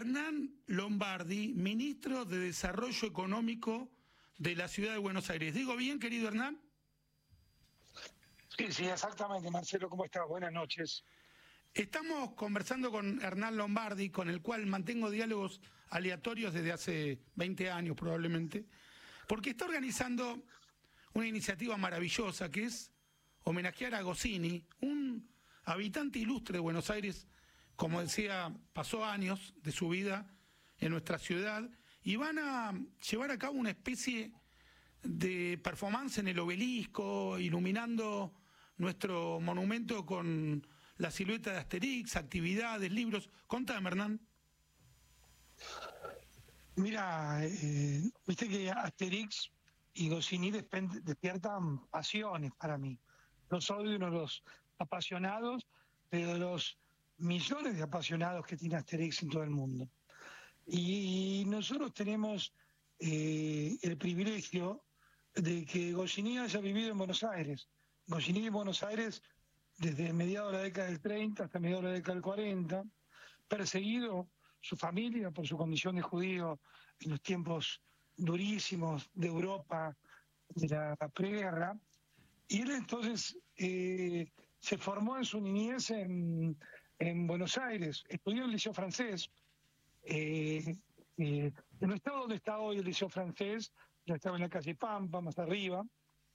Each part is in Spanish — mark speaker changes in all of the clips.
Speaker 1: Hernán Lombardi, ministro de Desarrollo Económico de la Ciudad de Buenos Aires. ¿Digo bien, querido Hernán?
Speaker 2: Sí, exactamente, Marcelo, ¿cómo estás? Buenas noches.
Speaker 1: Estamos conversando con Hernán Lombardi, con el cual mantengo diálogos aleatorios desde hace 20 años probablemente, porque está organizando una iniciativa maravillosa que es homenajear a Goscinny, un habitante ilustre de Buenos Aires, como decía, pasó años de su vida en nuestra ciudad, y van a llevar a cabo una especie de performance en el Obelisco, iluminando nuestro monumento con la silueta de Asterix, actividades, libros. Contame, Hernán.
Speaker 2: Mira, viste que Asterix y Goscinny despiertan pasiones para mí. No soy uno de los apasionados, pero de los millones de apasionados que tiene Asterix en todo el mundo. Y nosotros tenemos el privilegio de que Goscinny haya vivido en Buenos Aires. Goscinny en Buenos Aires desde mediados de la década del 30 hasta mediados de la década del 40, perseguido su familia por su condición de judío en los tiempos durísimos de Europa, de la preguerra, y él entonces se formó en su niñez en Buenos Aires, estudió en el Liceo Francés, en el estado donde está hoy el Liceo Francés, ya estaba en la calle Pampa, más arriba,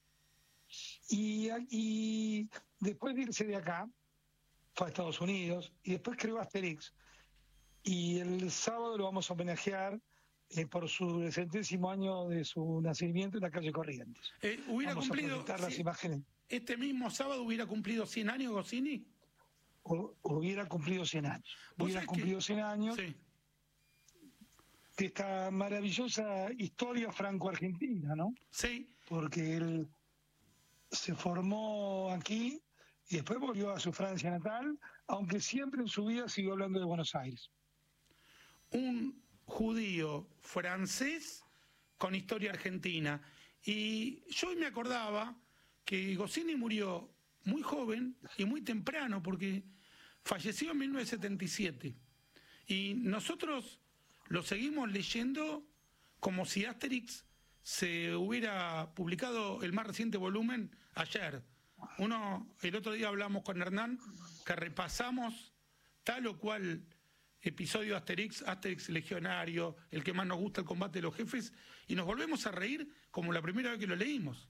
Speaker 2: y después de irse de acá, fue a Estados Unidos, y después creó Asterix. Y el sábado lo vamos a homenajear por su 60º año de su nacimiento en la calle Corrientes.
Speaker 1: Hubiera
Speaker 2: vamos
Speaker 1: cumplido,
Speaker 2: a proyectar las imágenes.
Speaker 1: Este mismo sábado hubiera cumplido 100 años Goscinny.
Speaker 2: Hubiera cumplido 100 años. Hubiera cumplido 100 años.
Speaker 1: Sí.
Speaker 2: De esta maravillosa historia franco-argentina, ¿no?
Speaker 1: Sí.
Speaker 2: Porque él se formó aquí y después volvió a su Francia natal, aunque siempre en su vida siguió hablando de Buenos Aires.
Speaker 1: Un judío francés con historia argentina. Y yo me acordaba que Goscinny murió muy joven y muy temprano, porque falleció en 1977. Y nosotros lo seguimos leyendo como si Asterix se hubiera publicado el más reciente volumen ayer. El otro día hablamos con Hernán, que repasamos tal o cual episodio de Asterix Legionario, el que más nos gusta, el combate de los jefes, y nos volvemos a reír como la primera vez que lo leímos.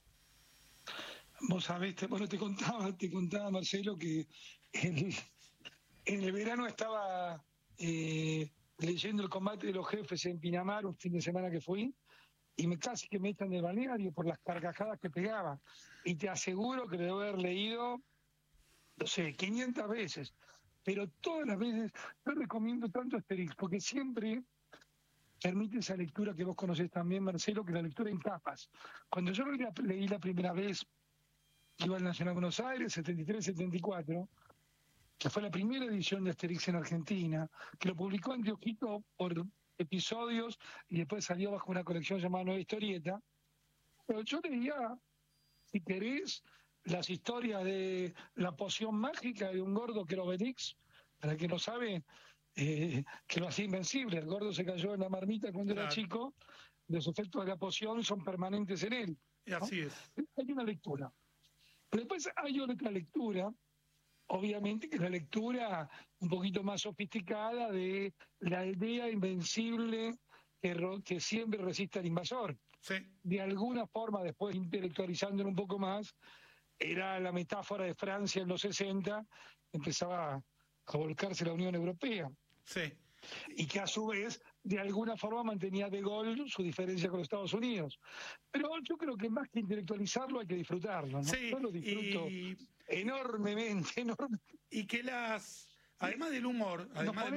Speaker 2: Vos sabés, te contaba Marcelo, que en el verano estaba leyendo el combate de los jefes en Pinamar, un fin de semana que fui, y casi que me echan del balneario por las carcajadas que pegaba. Y te aseguro que lo debo haber leído, no sé, 500 veces. Pero todas las veces yo recomiendo tanto Asterix, porque siempre permite esa lectura que vos conocés también, Marcelo, que es la lectura en capas. Cuando yo leí la primera vez, iba al Nacional Buenos Aires, 73-74, que fue la primera edición de Asterix en Argentina, que lo publicó Antiojito por episodios y después salió bajo una colección llamada Nueva Historieta. Pero yo leía, si querés, las historias de la poción mágica de un gordo que era Obelix, para el que no sabe, que lo hacía invencible. El gordo se cayó en la marmita cuando era chico, los efectos de la poción son permanentes en él, ¿no?
Speaker 1: Así es.
Speaker 2: Hay una lectura. Pero después hay otra lectura, obviamente, que es la lectura un poquito más sofisticada de la aldea invencible que siempre resiste al invasor.
Speaker 1: Sí.
Speaker 2: De alguna forma, después intelectualizándolo un poco más, era la metáfora de Francia en los 60, empezaba a volcarse la Unión Europea.
Speaker 1: Sí.
Speaker 2: Y que a su vez, de alguna forma, mantenía de Gaulle su diferencia con los Estados Unidos. Pero yo creo que más que intelectualizarlo hay que disfrutarlo, ¿no?
Speaker 1: Sí,
Speaker 2: yo lo disfruto enormemente.
Speaker 1: Y que además del humor, además